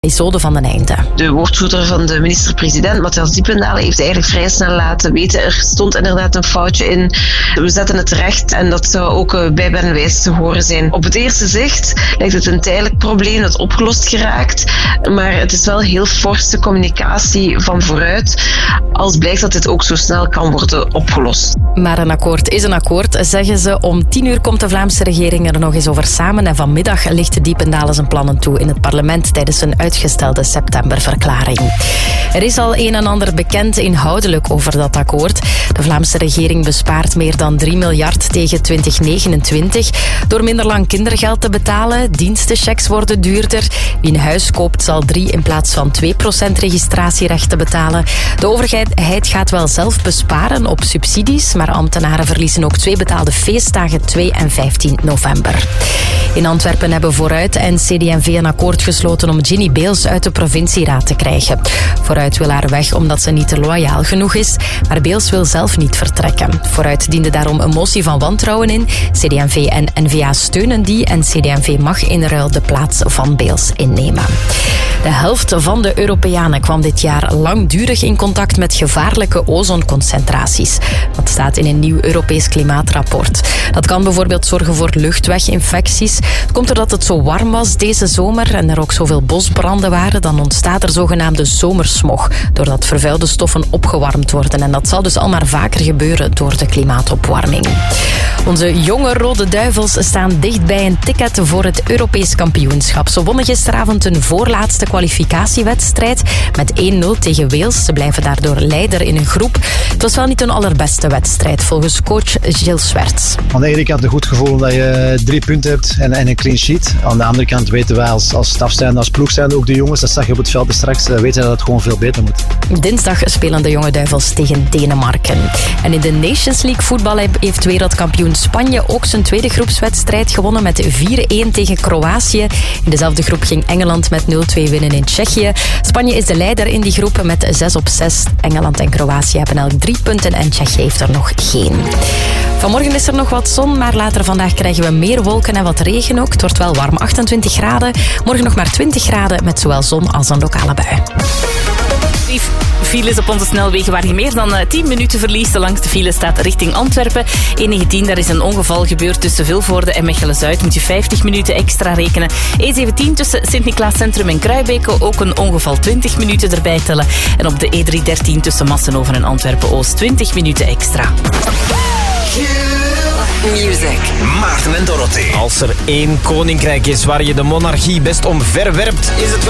Isolde van den Einde. De woordvoerder van de minister-president, Matthias Diependalen, heeft eigenlijk vrij snel laten weten. Er stond inderdaad een foutje in. We zetten het recht en dat zou ook bij Ben en Wijs te horen zijn. Op het eerste zicht lijkt het een tijdelijk probleem dat opgelost geraakt. Maar het is wel heel forse communicatie van vooruit als blijkt dat dit ook zo snel kan worden opgelost. Maar een akkoord is een akkoord, zeggen ze. Om 10:00 komt de Vlaamse regering er nog eens over samen en vanmiddag licht Diependalen zijn plannen toe in het parlement tijdens een uitgestelde septemberverklaring. Er is al een en ander bekend inhoudelijk over dat akkoord. De Vlaamse regering bespaart meer dan 3 miljard tegen 2029 door minder lang kindergeld te betalen. Dienstenchecks worden duurder. Wie een huis koopt zal 3 in plaats van 2% registratierechten betalen. De overheid gaat wel zelf besparen op subsidies, maar ambtenaren verliezen ook 2 betaalde feestdagen 2 en 15 november. In Antwerpen hebben Vooruit en CD&V een akkoord gesloten om Ginny Beels uit de provincieraad te krijgen. Vooruit wil haar weg omdat ze niet te loyaal genoeg is, maar Beels wil zelf niet vertrekken. Vooruit diende daarom een motie van wantrouwen in. CD&V en N-VA steunen die en CD&V mag in ruil de plaats van Beels innemen. De helft van de Europeanen kwam dit jaar langdurig in contact met gevaarlijke ozonconcentraties. Dat staat in een nieuw Europees klimaatrapport. Dat kan bijvoorbeeld zorgen voor luchtweginfecties. Het komt doordat het zo warm was deze zomer en er ook zoveel bosbranden waren, dan ontstaat er zogenaamde zomersmog, doordat vervuilde stoffen opgewarmd worden. En dat zal dus al maar vaker gebeuren door de klimaatopwarming. Onze jonge Rode Duivels staan dicht bij een ticket voor het Europees kampioenschap. Ze wonnen gisteravond een voorlaatste kwalificatiewedstrijd met 1-0 tegen Wales. Ze blijven daardoor leider in een groep. Het was wel niet hun allerbeste wedstrijd, volgens coach Gilles Swerts. Aan de ene kant een goed gevoel dat je 3 punten hebt en een clean sheet. Aan de andere kant weten wij als staf zijn, als ploeg zijn ook de jongens, dat zag je op het veld straks, weten dat het gewoon veel beter moet. Dinsdag spelen de jonge Duivels tegen Denemarken. En in de Nations League voetbal heeft wereldkampioen Spanje ook zijn tweede groepswedstrijd gewonnen met 4-1 tegen Kroatië. In dezelfde groep ging Engeland met 0-2 winnen in Tsjechië. Spanje is de leider in die groep met 6-6. Engeland en Kroatië hebben elk 3 punten en Tsjechië heeft er nog geen. Vanmorgen is er nog wat zon, maar later vandaag krijgen we meer wolken en wat regen ook. Het wordt wel warm, 28 graden. Morgen nog maar 20 graden met zowel zon als een lokale bui. Files op onze snelwegen waar je meer dan 10 minuten verliest. De langste file staat richting Antwerpen. E19, daar is een ongeval gebeurd tussen Vilvoorde en Mechelen-Zuid. Moet je 50 minuten extra rekenen. E17 tussen Sint-Niklaas Centrum en Kruibeke. Ook een ongeval 20 minuten erbij tellen. En op de E313 tussen Massenhoven en Antwerpen-Oost 20 minuten extra. Music. Maarten en Dorothee. Als er één koninkrijk is waar je de monarchie best omver werpt, is het wel